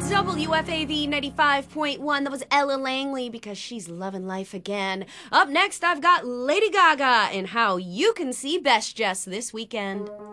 WFAV 95.1. That was Ella Langley because she's loving life again. Up next, I've got Lady Gaga and how you can see Best Jess this weekend.